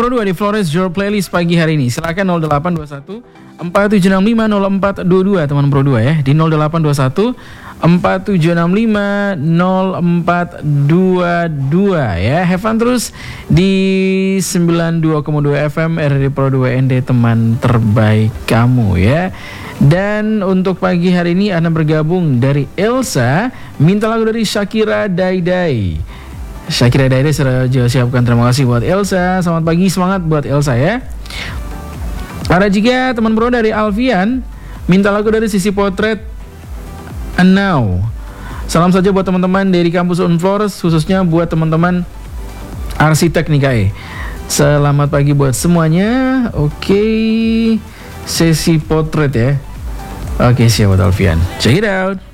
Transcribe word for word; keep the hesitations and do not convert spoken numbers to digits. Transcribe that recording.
Pro dua di Flores Your Playlist pagi hari ini. Silakan nol delapan dua satu empat tujuh enam lima nol empat dua dua teman Pro dua ya. Di nol delapan dua satu empat tujuh enam lima nol empat dua dua ya. Have fun terus di sembilan puluh dua koma dua F M R R D Pro dua N D, teman terbaik kamu ya. Dan untuk pagi hari ini Anda bergabung dari Elsa, minta lagu dari Shakira Dai Dai. Shakira Dai Dai sudah siapkan, terima kasih buat Elsa. Selamat pagi, semangat buat Elsa ya. Ada juga teman bro dari Alfian, minta lagu dari Sisi Potret And Now. Salam saja buat teman-teman dari kampus Unflores, khususnya buat teman-teman arsitek nih Kai. Selamat pagi buat semuanya. Oke, Sisi Potret ya. Oke, siap buat Alfian. Check it out.